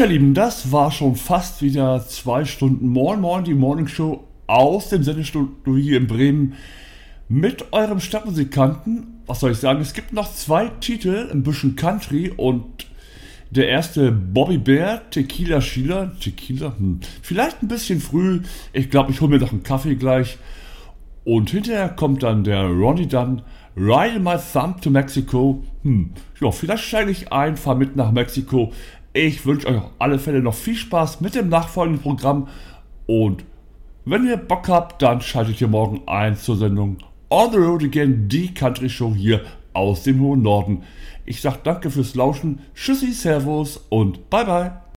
Ja, Lieben, das war schon fast wieder 2 Stunden. Moin Moin, die Morning Show aus dem Sendestudio hier in Bremen mit eurem Stadtmusikanten. Was soll ich sagen? Es gibt noch zwei Titel, ein bisschen Country und der erste Bobby Bear, Tequila Sheila. Tequila? Vielleicht ein bisschen früh. Ich glaube, ich hole mir noch einen Kaffee gleich. Und hinterher kommt dann der Ronnie Dunn, Ride My Thumb to Mexico. Ja, vielleicht steige ich ein, fahre mit nach Mexiko. Ich wünsche euch auf alle Fälle noch viel Spaß mit dem nachfolgenden Programm. Und wenn ihr Bock habt, dann schaltet ihr morgen ein zur Sendung On the Road Again, die Country Show hier aus dem hohen Norden. Ich sage danke fürs Lauschen, tschüssi, servus und bye bye.